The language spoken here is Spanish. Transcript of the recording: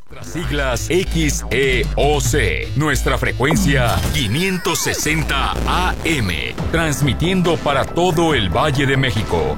Siglas XEOC. Nuestra frecuencia 560 AM. Transmitiendo para todo el Valle de México.